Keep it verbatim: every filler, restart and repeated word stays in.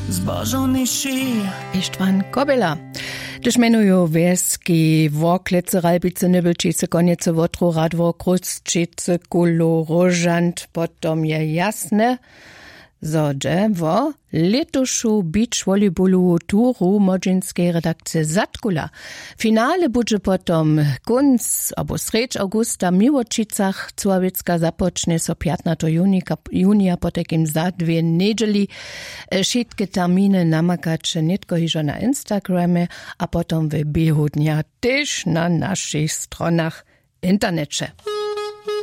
zbożonyszy. Istvan Kobela. Gdyż menują wieski, woklecy, ralbice, nybelčice, koniece, wotru, radwo, kruszčice, kulo, rożant, potom je jasne, że wo letuszu beach volleyballu turu modzinskiej redakcji Zatkula. Finale będzie potom kunc albo sredź augusta w Miłočicach. Cławiecka zapocznie so piętnastego junia po takim za dwie niedzieli. Wszystkie terminy namakacie nitko hižo na Instagramie, a potom w biehu dnia też na naszych stronach internecie.